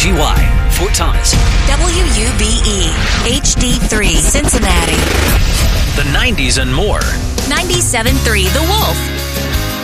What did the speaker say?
KGY, Fort Thomas. WUBE, HD3, Cincinnati. The 90s and more. 97.3 The Wolf.